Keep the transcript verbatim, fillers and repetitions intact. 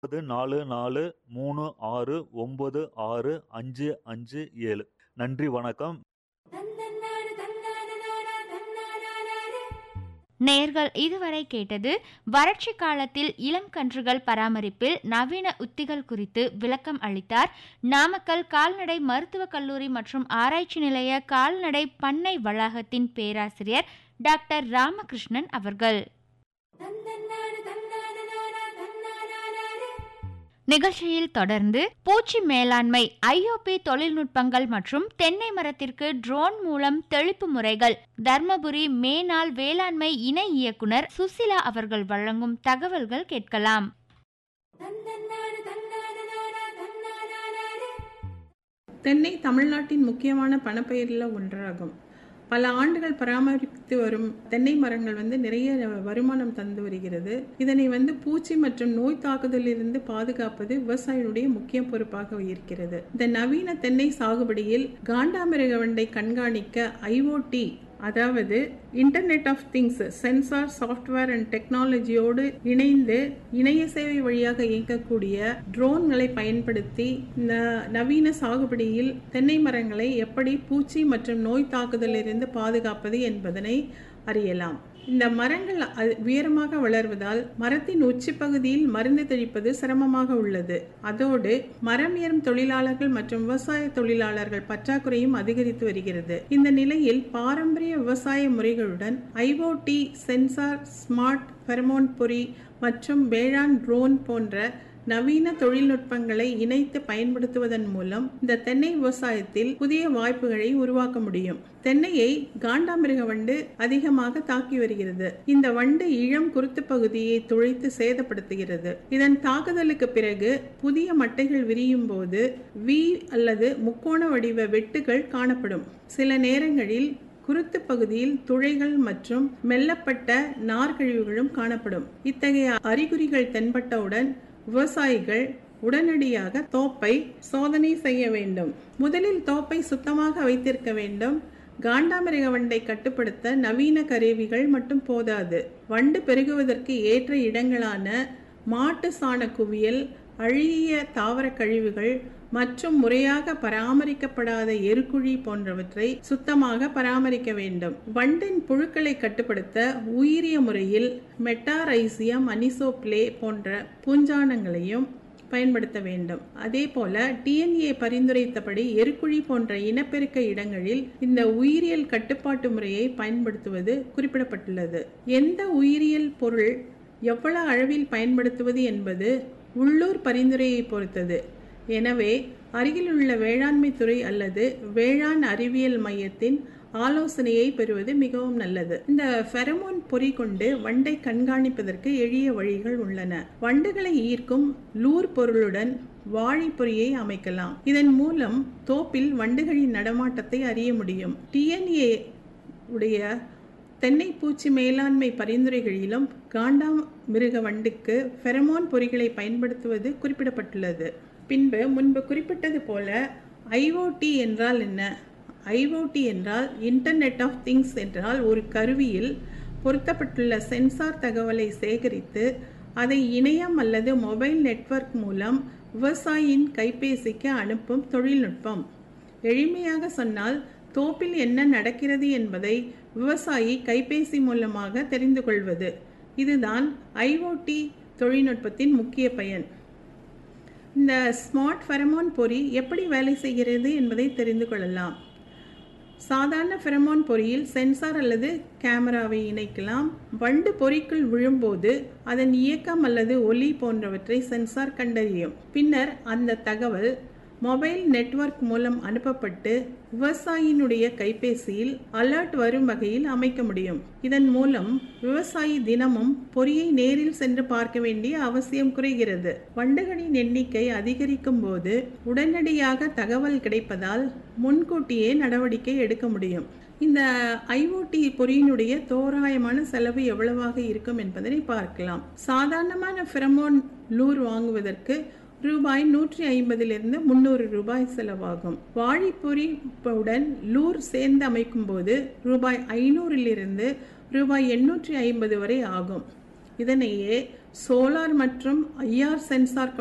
ஒன்பது நாலு நாலு மூணு ஆறு ஒன்பது ஆறு அஞ்சு அஞ்சு ஏழு. நன்றி, வணக்கம். நேர்கள் இதுவரை கேட்டது வறட்சி காலத்தில் இளம் கன்றுகள் பராமரிப்பில் நவீன உத்திகள் குறித்து விளக்கம் அளித்தார் நாமக்கல் கால்நடை மருத்துவக் கல்லூரி மற்றும் ஆராய்ச்சி நிலைய கால்நடை பண்ணை வளாகத்தின் பேராசிரியர் டாக்டர் ராமகிருஷ்ணன் அவர்கள். நிகழ்ச்சியில் தொடர்ந்து பூச்சி மேலாண்மை, ஐஓபி தொழில்நுட்பங்கள் மற்றும் தென்னை மரத்திற்கு ட்ரோன் மூலம் தெளிப்பு முறைகள், தர்மபுரி மேனாள் வேளாண்மை இணை இயக்குனர் சுசிலா அவர்கள் வழங்கும் தகவல்கள் கேட்கலாம். தென்னை தமிழ்நாட்டின் முக்கியமான பணப்பயிரில் ஒன்றாகும். பல ஆண்டுகள் பராமரித்து வரும் தென்னை மரங்கள் வந்து நிறைய வருமானம் தந்து வருகிறது. இதனை வந்து பூச்சி மற்றும் நோய் தாக்குதலிலிருந்து பாதுகாப்பது விவசாயிகளுடைய முக்கிய பொறுப்பாக இருக்கிறது. இந்த நவீன தென்னை சாகுபடியில் காண்டாமிருக வண்டை கண்காணிக்க ஐஓடி, அதாவது internet of things, sensor software and டெக்னாலஜியோடு இணைந்து இணைய சேவை வழியாக இயக்கக்கூடிய ட்ரோன்களை பயன்படுத்தி நவீன சாகுபடியில் தென்னை மரங்களை எப்படி பூச்சி மற்றும் நோய் தாக்குதலிலிருந்து பாதுகாப்பது என்பதனை அறியலாம். இந்த மரங்கள் உயரமாக வளர்வதால் மரத்தின் உச்சி பகுதியில் மருந்து தெளிப்பது சிரமமாக உள்ளது. அதோடு மரம் ஏறும் தொழிலாளர்கள் மற்றும் விவசாய தொழிலாளர்கள் பற்றாக்குறையும் அதிகரித்து வருகிறது. இந்த நிலையில் பாரம்பரிய விவசாய முறைகளுடன் ஐஓடி, சென்சார், ஸ்மார்ட் ஃபெரமோன் பொறி மற்றும் வேளாண் ட்ரோன் போன்ற நவீன தொழில்நுட்பங்களை இணைத்து பயன்படுத்துவதன் மூலம் இந்த தென்னை விவசாயத்தில் புதிய வாய்ப்புகளை உருவாக்க முடியும். தென்னையை காண்டாமிருக வண்டு அதிகமாக தாக்கி வருகிறது. இந்த வண்டு இளம் குருத்து பகுதியை துளைத்து சேதப்படுத்துகிறது. இதன் தாக்குதலுக்கு பிறகு புதிய மட்டைகள் விரியும் போது வி அல்லது முக்கோண வடிவ வெட்டுகள் காணப்படும். சில நேரங்களில் குருத்து பகுதியில் துளைகள் மற்றும் மெல்லப்பட்ட நார்கழிவுகளும் காணப்படும். இத்தகைய அறிகுறிகள் தென்பட்டவுடன் விவசாயிகள் உடனடியாக தோப்பை சோதனை செய்ய வேண்டும். முதலில் தோப்பை சுத்தமாக வைத்திருக்க வேண்டும். காண்டாமிருக வண்டை கட்டுப்படுத்த நவீன கருவிகள் மட்டும் போதாது. வண்டு பெருகுவதற்கு ஏற்ற இடங்களான மாட்டு சாண குவியல், அழுகிய தாவர கழிவுகள் மற்றும் முறையாக பராமரிக்கப்படாத எருக்குழி போன்றவற்றை சுத்தமாக பராமரிக்க வேண்டும். வண்டின் புழுக்களை கட்டுப்படுத்த உயிரிய முறையில் மெட்டாரைசியம், அனிசோப்ளே போன்ற பூஞ்சானங்களையும் பயன்படுத்த வேண்டும். அதே போல டிஎன்ஏ பரிந்துரைத்தபடி எருக்குழி போன்ற இனப்பெருக்க இடங்களில் இந்த உயிரியல் கட்டுப்பாட்டு முறையை பயன்படுத்துவது குறிப்பிடப்பட்டுள்ளது. எந்த உயிரியல் பொருள் எவ்வளவு அளவில் பயன்படுத்துவது என்பது உள்ளூர் பரிந்துரையை பொறுத்தது. எனவே அருகிலுள்ள வேளாண்மை துறை அல்லது வேளாண் அறிவியல் மையத்தின் ஆலோசனையை பெறுவது மிகவும் நல்லது. இந்த ஃபெரமோன் பொறி கொண்டு வண்டை கண்காணிப்பதற்கு எளிய வழிகள் உள்ளன. வண்டுகளை ஈர்க்கும் லூர் பொருளுடன் வாழி பொறியை அமைக்கலாம். இதன் மூலம் தோப்பில் வண்டுகளின் நடமாட்டத்தை அறிய முடியும். டிஎன்ஏ உடைய தென்னை பூச்சி மேலாண்மை பரிந்துரைகளிலும் காண்டாமிருக வண்டுக்கு ஃபெரமோன் பொறிகளை பயன்படுத்துவது குறிப்பிடப்பட்டுள்ளது. பின்பு முன்பு குறிப்பிட்டது போல ஐஓடி என்றால் என்ன? ஐஓடி என்றால் இன்டர்நெட் ஆஃப் திங்ஸ் என்றால் ஒரு கருவியில் பொருத்தப்பட்டுள்ள சென்சார் தகவலை சேகரித்து அதை இணையம் அல்லது மொபைல் நெட்வொர்க் மூலம் விவசாயியின் கைபேசிக்கு அனுப்பும் தொழில்நுட்பம். எளிமையாக சொன்னால் தோப்பில் என்ன நடக்கிறது என்பதை விவசாயி கைபேசி மூலமாக தெரிந்து கொள்வது. இதுதான் ஐஓடி தொழில்நுட்பத்தின் முக்கிய பயன். இந்த ஸ்மார்ட் ஃபெரமோன் பொறி எப்படி வேலை செய்கிறது என்பதை தெரிந்து கொள்ளலாம். சாதாரண ஃபெரமோன் பொறியில் சென்சார் அல்லது கேமராவை இணைக்கலாம். வண்டு பொறிக்குள் விழும்போது அதன் இயக்கம் அல்லது ஒலி போன்றவற்றை சென்சார் கண்டறியும். பின்னர் அந்த தகவல் மொபைல் நெட்வொர்க் மூலம் அனுப்பப்பட்டு விவசாயினுடைய கைபேசியில் அலர்ட் வரும் வகையில் அமைக்க முடியும். இதன் மூலம் விவசாயி தினமும் பொறியை நேரில் சென்று பார்க்க வேண்டிய அவசியம் குறைகிறது. வண்டுகளின் எண்ணிக்கை அதிகரிக்கும் போது உடனடியாக தகவல் கிடைப்பதால் முன்கூட்டியே நடவடிக்கை எடுக்க முடியும். இந்த ஐஓடி பொறியினுடைய தோராயமான செலவு எவ்வளவாக இருக்கும் என்பதனை பார்க்கலாம். சாதாரணமான ஃபெரமோன் லூர் வாங்குவதற்கு ரூபாய் நூற்றி ஐம்பதிலிருந்து முன்னூறு ரூபாய் செலவாகும். வாழிப்பொறியுடன் லூர் சேர்ந்து அமைக்கும் போது ரூபாய் ஐநூறிலிருந்து ரூபாய் எண்ணூற்றி ஐம்பது வரை ஆகும். இதனையே சோலார் மற்றும் ஐஆர் சென்சார்